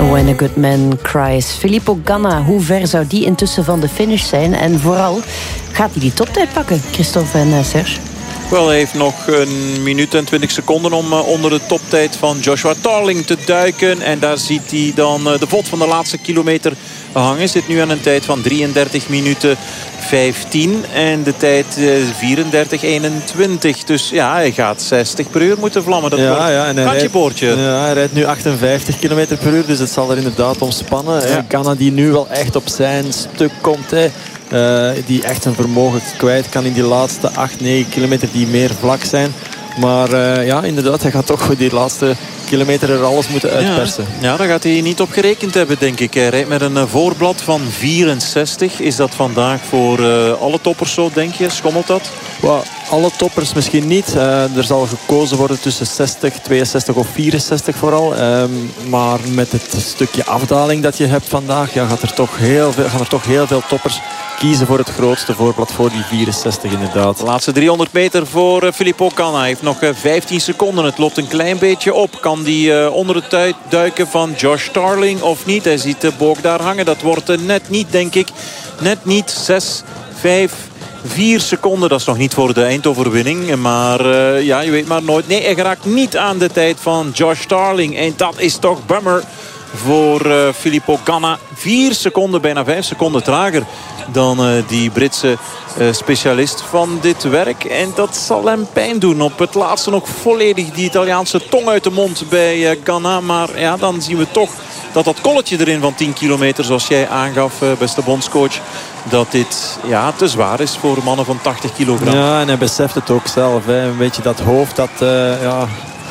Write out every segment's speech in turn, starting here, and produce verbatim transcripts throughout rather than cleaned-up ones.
When a Good Man Cries. Filippo Ganna, hoe ver zou die intussen van de finish zijn? En vooral, gaat hij die toptijd pakken, Christophe en uh, Serge? Wel, hij heeft nog een minuut en twintig seconden om uh, onder de toptijd van Joshua Tarling te duiken. En daar ziet hij dan uh, de vod van de laatste kilometer hangen. Zit nu aan een tijd van drieëndertig minuten vijftien. En de tijd uh, vierendertig eenentwintig. Dus ja, hij gaat zestig per uur moeten vlammen. Dat ja, wordt ja, en hij kantje rijdt, boordje. Ja, hij rijdt nu achtenvijftig kilometer per uur. Dus het zal er inderdaad om spannen. Ja. Ganna die nu wel echt op zijn stuk komt. Hè. Uh, die echt zijn vermogen kwijt kan in die laatste acht, negen kilometer die meer vlak zijn. Maar uh, ja, inderdaad, hij gaat toch voor die laatste kilometer er alles moeten uitpersen. Ja, ja, daar gaat hij niet op gerekend hebben, denk ik. Hij rijdt met een voorblad van vierenzestig. Is dat vandaag voor uh, alle toppers zo, denk je? Schommelt dat? Well, alle toppers misschien niet. Uh, er zal gekozen worden tussen zestig, tweeënzestig of vierenzestig vooral. Um, maar met het stukje afdaling dat je hebt vandaag, ja, gaat er toch heel veel, gaan er toch heel veel toppers kiezen voor het grootste voorblad, voor die vierenzestig inderdaad. De laatste driehonderd meter voor uh, Filippo Ganna. Hij heeft nog uh, vijftien seconden. Het loopt een klein beetje op. Kan die uh, onder het tui- duiken van Josh Tarling of niet? Hij ziet de boog daar hangen. Dat wordt uh, net niet, denk ik. Net niet. zes, vijf, vier seconden. Dat is nog niet voor de eindoverwinning. Maar uh, ja, je weet maar nooit. Nee, hij geraakt niet aan de tijd van Josh Tarling. En dat is toch bummer voor uh, Filippo Ganna. Vier seconden, bijna vijf seconden trager dan uh, die Britse uh, specialist van dit werk. En dat zal hem pijn doen. Op het laatste nog volledig die Italiaanse tong uit de mond bij uh, Ganna. Maar ja, dan zien we toch dat dat kolletje erin van tien kilometer, zoals jij aangaf, uh, beste bondscoach, dat dit ja, te zwaar is voor mannen van tachtig kilogram. Ja, en hij beseft het ook zelf. Hè. Een beetje dat hoofd dat uh, ja,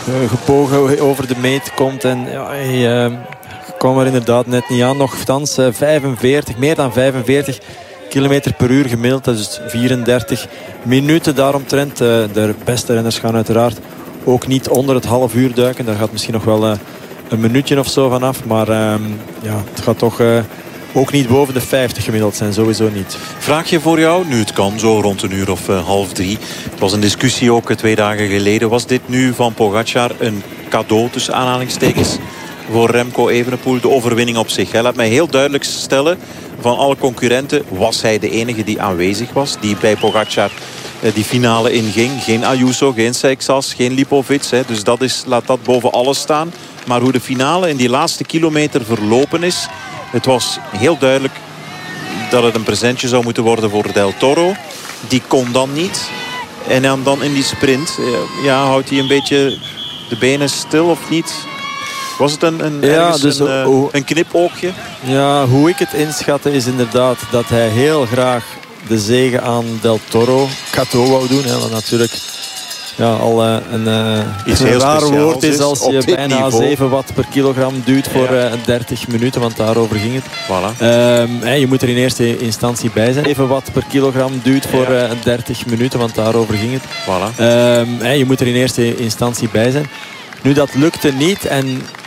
gebogen over de meet komt. En ja, hij uh, kwam er inderdaad net niet aan. Nochtans uh, vijfenveertig, meer dan vijfenveertig kilometer per uur gemiddeld. Dat is vierendertig minuten daaromtrent. Uh, de beste renners gaan uiteraard ook niet onder het half uur duiken. Daar gaat misschien nog wel uh, een minuutje of zo vanaf. Maar uh, ja, het gaat toch uh, ook niet boven de vijftig gemiddeld zijn. Sowieso niet. Vraagje voor jou, nu het kan, zo rond een uur of uh, half drie. Het was een discussie ook uh, twee dagen geleden. Was dit nu van Pogacar een cadeau tussen aanhalingstekens voor Remco Evenepoel? De overwinning op zich. Hij laat mij heel duidelijk stellen, van alle concurrenten was hij de enige die aanwezig was. Die bij Pogacar uh, die finale inging. Geen Ayuso, geen Seixas, geen Lipovic. Hè. Dus dat is, laat dat boven alles staan. Maar hoe de finale in die laatste kilometer verlopen is, het was heel duidelijk dat het een presentje zou moeten worden voor Del Toro. Die kon dan niet. En dan, dan in die sprint, ja, houdt hij een beetje de benen stil of niet? Was het een, een, ja, dus een, uh, hoe, een knipoogje? Ja, hoe ik het inschatte is inderdaad dat hij heel graag de zege aan Del Toro cadeau wou doen. Hè, wat natuurlijk ja, al uh, een, uh, een raar woord is als je bijna niveau. zeven watt per kilogram duwt voor ja. uh, dertig minuten. Want daarover ging het. Voilà. Um, hey, je moet er in eerste instantie bij zijn. zeven watt per kilogram duwt voor ja. uh, dertig minuten. Want daarover ging het. Voilà. Um, hey, je moet er in eerste instantie bij zijn. Nu, dat lukte niet. En